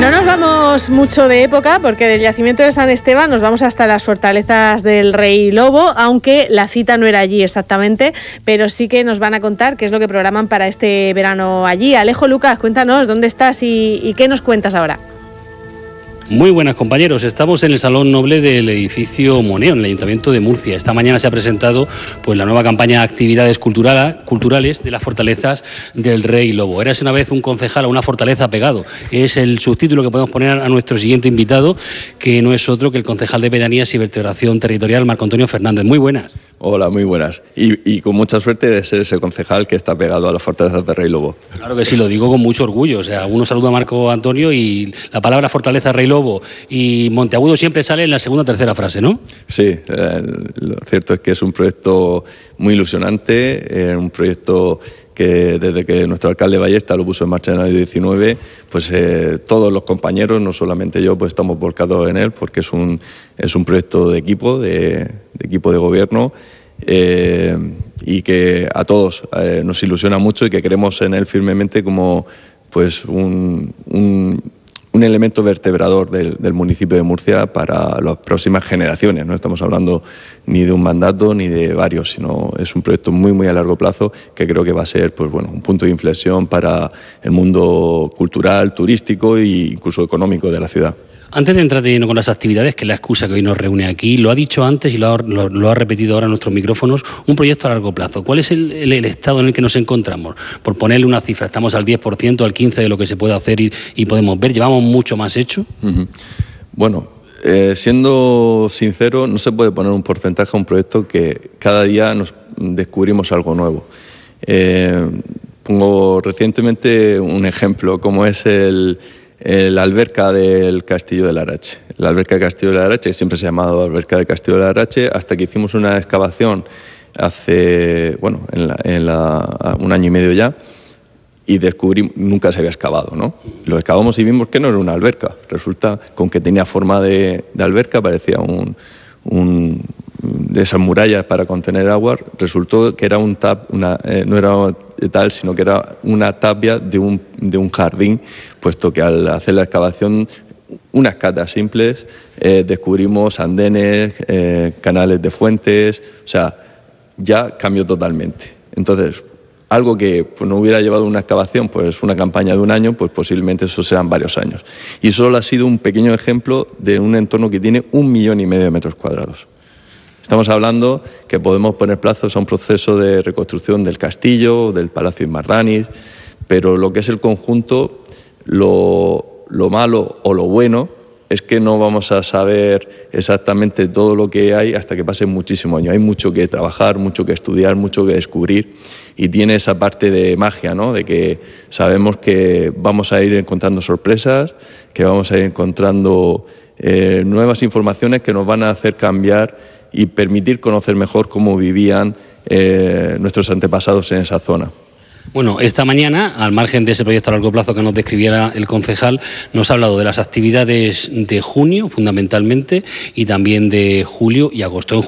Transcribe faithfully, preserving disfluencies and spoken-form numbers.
No nos vamos mucho de época porque del yacimiento de San Esteban nos vamos hasta las fortalezas del Rey Lobo, aunque la cita no era allí exactamente, pero sí que nos van a contar qué es lo que programan para este verano allí. Alejo, Lucas, cuéntanos dónde estás y, y qué nos cuentas ahora. Muy buenas, compañeros. Estamos en el Salón Noble del edificio Moneo, en el Ayuntamiento de Murcia. Esta mañana se ha presentado pues, la nueva campaña de actividades cultural, culturales de las fortalezas del Rey Lobo. Érase una vez un concejal a una fortaleza pegado. Es el subtítulo que podemos poner a nuestro siguiente invitado, que no es otro que el concejal de Pedanías y Vertebración Territorial, Marco Antonio Fernández. Muy buenas. Hola, muy buenas. Y, y con mucha suerte de ser ese concejal que está pegado a las fortalezas del Rey Lobo. Claro que sí, lo digo con mucho orgullo. O sea, uno saluda a Marco Antonio y la palabra fortaleza Rey Lobo y Monteagudo siempre sale en la segunda o tercera frase, ¿no? Sí, eh, lo cierto es que es un proyecto muy ilusionante, eh, un proyecto que desde que nuestro alcalde Ballesta lo puso en marcha en el año diecinueve, pues eh, todos los compañeros, no solamente yo, pues estamos volcados en él, porque es un, es un proyecto de equipo, de, de equipo de gobierno, eh, y que a todos eh, nos ilusiona mucho y que creemos en él firmemente como pues un, un, un elemento vertebrador del, del municipio de Murcia para las próximas generaciones. No estamos hablando ni de un mandato ni de varios, sino es un proyecto muy muy a largo plazo que creo que va a ser pues bueno un punto de inflexión para el mundo cultural, turístico e incluso económico de la ciudad. Antes de entrar de lleno con las actividades, que es la excusa que hoy nos reúne aquí, lo ha dicho antes y lo ha, lo, lo ha repetido ahora en nuestros micrófonos, un proyecto a largo plazo. ¿Cuál es el, el, el estado en el que nos encontramos? Por ponerle una cifra, estamos al diez por ciento, al quince por ciento de lo que se puede hacer y, y podemos ver. ¿Llevamos mucho más hecho? Uh-huh. Bueno, eh, siendo sincero, no se puede poner un porcentaje a un proyecto que cada día nos descubrimos algo nuevo. Eh, pongo recientemente un ejemplo, como es el... la alberca del Castillo de Larache. La alberca del Castillo de Larache, siempre se ha llamado alberca del Castillo de Larache, hasta que hicimos una excavación hace, bueno, en la, en la, un año y medio ya, y descubrimos, nunca se había excavado, ¿no? Lo excavamos y vimos que no era una alberca. Resulta, con que tenía forma de, de alberca, parecía un, un, de esas murallas para contener agua, resultó que era un tap, una, eh, no era tal, sino que era una tapia de un, de un jardín, puesto que al hacer la excavación, unas catas simples, eh, descubrimos andenes, eh, canales de fuentes, o sea, ya cambió totalmente. Entonces, algo que pues, no hubiera llevado una excavación, pues una campaña de un año, pues posiblemente eso serán varios años. Y solo ha sido un pequeño ejemplo de un entorno que tiene un millón y medio de metros cuadrados. Estamos hablando que podemos poner plazos a un proceso de reconstrucción del castillo, del Palacio Inmardanis, pero lo que es el conjunto, lo, lo malo o lo bueno es que no vamos a saber exactamente todo lo que hay hasta que pasen muchísimos años. Hay mucho que trabajar, mucho que estudiar, mucho que descubrir y tiene esa parte de magia, ¿no? De que sabemos que vamos a ir encontrando sorpresas, que vamos a ir encontrando eh, nuevas informaciones que nos van a hacer cambiar y permitir conocer mejor cómo vivían eh, nuestros antepasados en esa zona. Bueno, esta mañana, al margen de ese proyecto a largo plazo que nos describiera el concejal, nos ha hablado de las actividades de junio, fundamentalmente, y también de julio y agosto.